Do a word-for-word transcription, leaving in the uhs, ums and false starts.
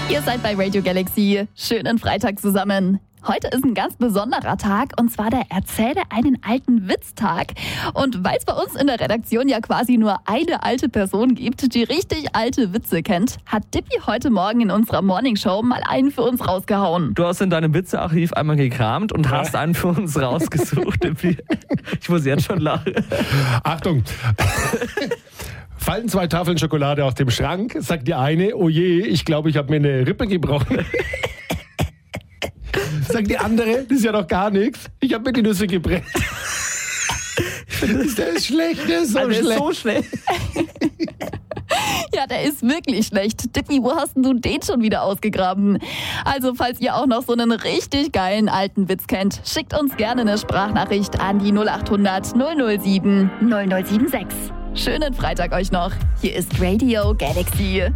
Ihr seid bei Radio Galaxy. Schönen Freitag zusammen. Heute ist ein ganz besonderer Tag und zwar der Erzähle einen alten Witz-Tag. Und weil es bei uns in der Redaktion ja quasi nur eine alte Person gibt, die richtig alte Witze kennt, hat Dippy heute Morgen in unserer Morningshow mal einen für uns rausgehauen. Du hast in deinem Witzearchiv einmal gekramt und hast einen für uns rausgesucht, Dippy. Ich muss jetzt schon lachen. Achtung! Fallen zwei Tafeln Schokolade aus dem Schrank, sagt die eine, oh je, ich glaube, ich habe mir eine Rippe gebrochen. Sagt die andere, das ist ja doch gar nichts, ich habe mir die Nüsse gebrennt. Der ist schlecht, der ist so Also, der schlecht. ist so schlecht. Ja, der ist wirklich schlecht. Dippy, wo hast denn du den schon wieder ausgegraben? Also, falls ihr auch noch so einen richtig geilen alten Witz kennt, schickt uns gerne eine Sprachnachricht an die null acht hundert null null sieben null null sieben sechs. Schönen Freitag euch noch. Hier ist Radio Galaxy.